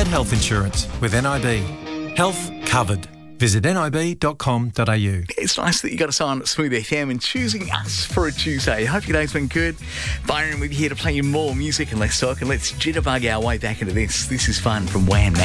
at health insurance with NIB. Health covered. Visit nib.com.au. It's nice that you got us on Smooth FM and choosing us for a Tuesday. Hope your day's been good. Byron with you here to play you more music and less talk, and let's jitterbug our way back into this. This is fun from Wham!